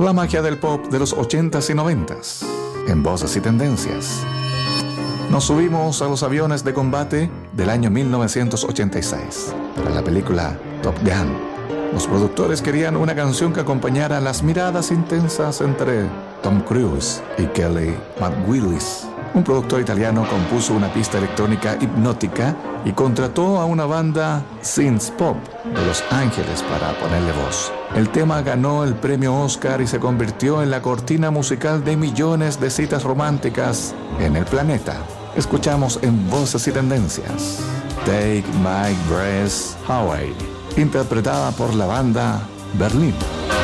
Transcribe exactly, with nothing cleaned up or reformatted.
La magia del pop de los ochentas y noventas, en Voces y Tendencias. Nos subimos a los aviones de combate del año mil novecientos ochenta y seis para la película Top Gun. Los productores querían una canción que acompañara las miradas intensas entre Tom Cruise y Kelly McGillis. Un productor italiano compuso una pista electrónica hipnótica y contrató a una banda synth pop de Los Ángeles para ponerle voz. El tema ganó el premio Oscar y se convirtió en la cortina musical de millones de citas románticas en el planeta. Escuchamos en Voces y Tendencias Take My Breath Away, interpretada por la banda Berlín.